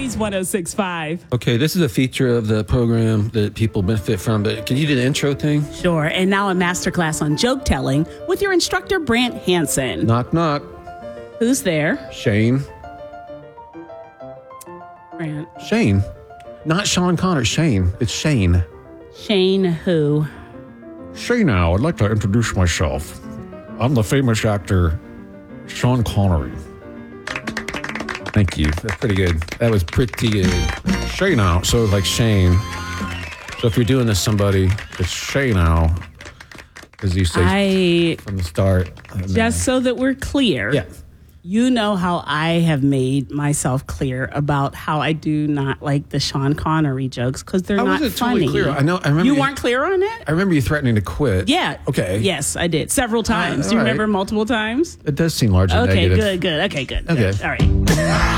Blaze 106.5. Okay, this is a feature of the program that people benefit from, but can you do the intro thing? Sure. And now a masterclass on joke telling with your instructor, Brant Hansen. Knock, knock. Who's there? Shane. Brant. Shane. Not Sean Connery. Shane. It's Shane. Shane who? Shane now, I'd like to introduce myself. I'm the famous actor, Sean Connery. Thank you. That's pretty good. That was pretty good. Shane now. So like Shane. So if you're doing this to somebody, it's Shane now. As you say from the start. Just so that we're clear. Yeah. You know how I have made myself clear about how I do not like the Sean Connery jokes because they're not funny. Totally clear. I remember you weren't clear on it? I remember you threatening to quit. Yeah. Okay. Yes, I did. Several times. Do you remember multiple times? It does seem largely negative. Okay, good. Okay, good. Okay. All right.